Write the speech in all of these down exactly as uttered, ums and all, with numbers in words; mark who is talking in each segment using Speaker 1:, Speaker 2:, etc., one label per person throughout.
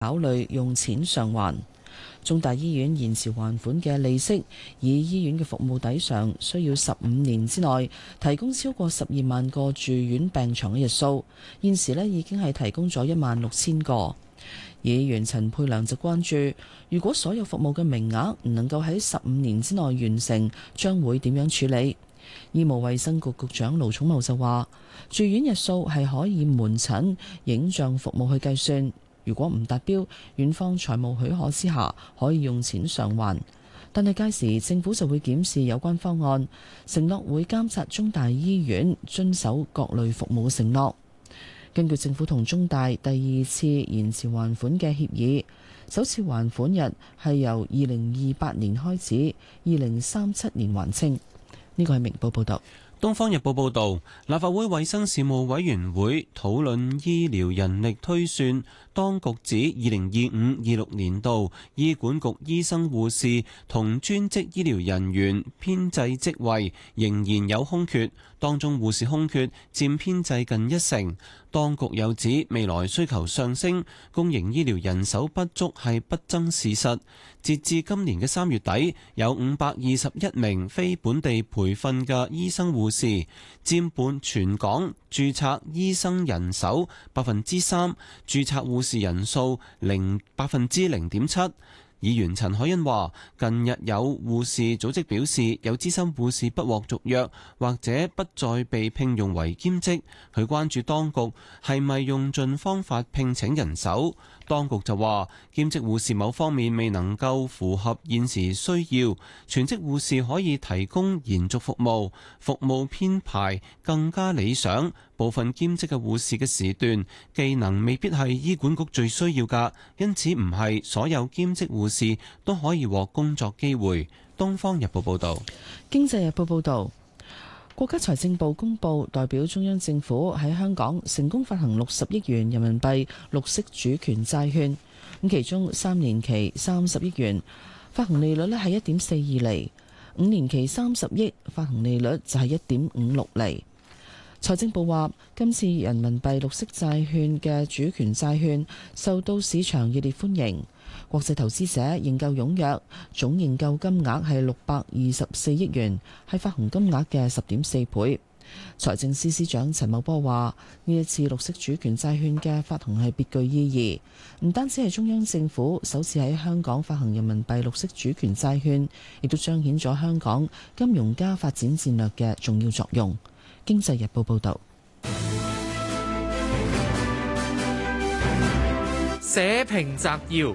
Speaker 1: 考慮用錢償還。中大醫院延遲還款嘅利息，以醫院嘅服務抵償，需要十五年之內提供超過十二萬個住院病床嘅日數，現時呢已經係提供咗一萬六千個。議員陳沛良就關注，如果所有服務嘅名額唔能夠喺十五年之內完成，將會點樣處理？醫務衛生局局長盧寵茂就話，住院日數係可以門診影像服務去計算。如果唔達標，院方財務許可之下可以用錢償還，但係屆時政府就會檢視有關方案，承諾會監察中大醫院遵守各類服務嘅承諾。根據政府同中大第二次延遲還款嘅協議，首次還款日係由二零二八年開始，二零三七年還清。呢個係明報報導。
Speaker 2: 《東方日報》報導，立法會衛生事務委員會討論醫療人力推算，當局指二零二五至二六年度醫管局醫生護士同專職醫療人員編制職位仍然有空缺，當中護士空缺佔編制近一成。當局又指未來需求上升，公營醫療人手不足係不爭事實。截至今年嘅三月底，有五百二十一名非本地培訓嘅醫生護士，佔本全港註冊醫生人手百分之三，註冊護士人數零百分之零點七。議員陳凱欣話：近日有護士組織表示，有資深護士不獲續約，或者不再被聘用為兼職。佢關注當局係咪用盡方法聘請人手。當局就話，兼職護士某方面未能夠符合現時需要，全職護士可以提供延續服務，服務編排更加理想。部分兼職嘅護士嘅時段技能未必係醫管局最需要㗎，因此唔係所有兼職護士都可以獲工作機會。《東方日報》報導，《
Speaker 1: 經濟日報》報導，國家財政部公布，代表中央政府喺香港成功發行六十億元人民幣綠色主權債券，咁其中三年期三十億元發行利率咧係一點四二厘，五年期三十億發行利率就係一點五六厘。財政部話，今次人民幣綠色債券嘅主權債券受到市場熱烈歡迎，國際投資者認購踴躍，總認購金額係六百二十四億元，係發行金額嘅十點四倍。財政司司長陳茂波話，呢一次綠色主權債券嘅發行係別具意義，唔單止係中央政府首次喺香港發行人民幣綠色主權債券，亦都彰顯咗香港金融加發展戰略嘅重要作用。經濟日報報道。
Speaker 3: 社評摘要。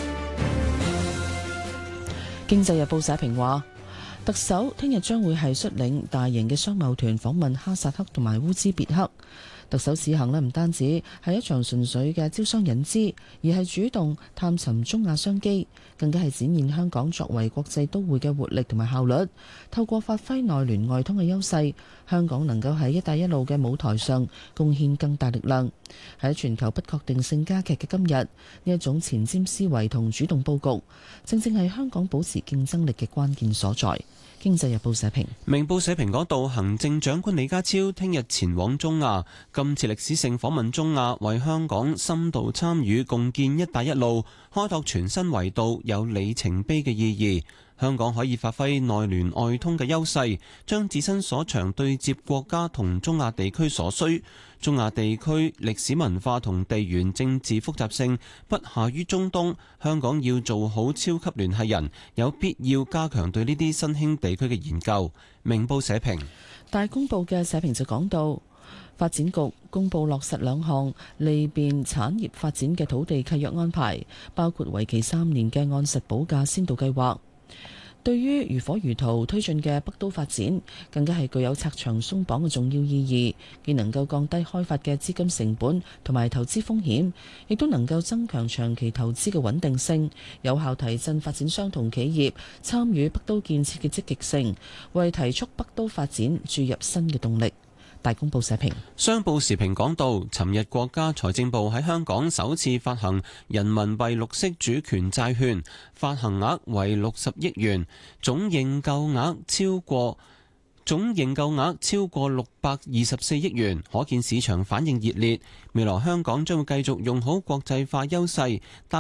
Speaker 1: 經濟日報社評話，特首聽日將會係率領大型嘅商貿團訪問哈薩克同埋烏茲別克。特首此行呢唔單止係一場純粹嘅招商引資，而係主動探尋中亞商機，更加係展現香港作為國際都會嘅活力同埋效率。透過發揮內聯外通嘅優勢，香港能夠喺一帶一路嘅舞台上貢獻更大力量。喺全球不確定性加劇嘅今日，呢一種前瞻思維同主動佈局，正正係香港保持競爭力嘅關鍵所在。經濟日報社評。
Speaker 2: 明報社評講到，行政長官李家超聽日前往中亞，今次歷史性訪問中亞，為香港深度參與共建一帶一路開拓全新維度有里程碑嘅意義。香港可以發揮內聯外通嘅優勢，將自身所長對接國家同中亞地區所需。中亞地區歷史文化同地緣政治複雜性不下於中東，香港要做好超級聯繫人，有必要加強對呢啲新興地區嘅研究。明報社評。
Speaker 1: 大公報嘅社評就講到，發展局公布落實兩項利便產業發展嘅土地契約安排，包括為期三年嘅按實補價先導計劃。對於如火如荼推進嘅北都發展，更加係具有拆牆鬆綁嘅重要意義，既能夠降低開發嘅資金成本同埋投資風險，亦都能夠增強長期投資嘅穩定性，有效提振發展商同企業參與北都建設嘅積極性，為提速北都發展注入新嘅動力。大公報社評。
Speaker 2: 商報時評講到，尋日國家財政部喺香港首次發行人民幣綠色主權債券，發行額為六十億元，總認購額超過總認購額超過六百二十四億元，可見市場反應熱烈。未來香港將會繼續用好國際化優勢，